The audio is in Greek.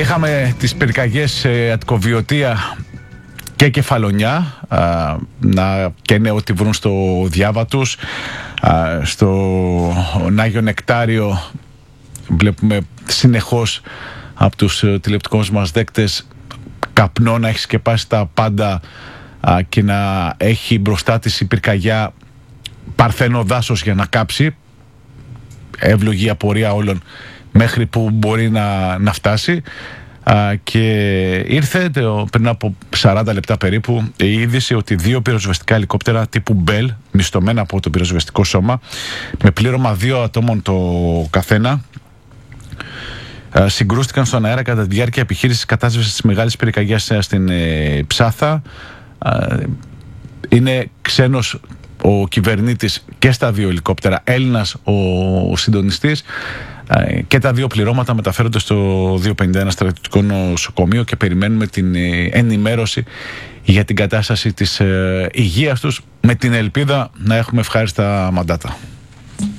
Είχαμε τις πυρκαγιές Αττικοβιωτία και Κεφαλονιά να καίνε ό,τι βρουν στο διάβα τους. Στο Άγιο Νεκτάριο βλέπουμε συνεχώς από τους τηλεοπτικούς μας δέκτες καπνό να έχει σκεπάσει τα πάντα και να έχει μπροστά της η πυρκαγιά παρθένο δάσος για να κάψει. Εύλογη απορία όλων μέχρι που μπορεί να φτάσει. Και ήρθε πριν από 40 λεπτά περίπου η είδηση ότι 2 πυροσβεστικά ελικόπτερα τύπου Bell, μισθωμένα από το πυροσβεστικό σώμα, με πλήρωμα 2 ατόμων το καθένα, συγκρούστηκαν στον αέρα κατά τη διάρκεια επιχείρησης κατάσβεσης της μεγάλης πυρκαγιάς στην Ψάθα. Είναι ξένος ο κυβερνήτης και στα 2 ελικόπτερα, Έλληνας ο συντονιστής, και τα 2 πληρώματα μεταφέρονται στο 251 στρατιωτικό νοσοκομείο και περιμένουμε την ενημέρωση για την κατάσταση της υγείας τους, με την ελπίδα να έχουμε ευχάριστα μαντάτα.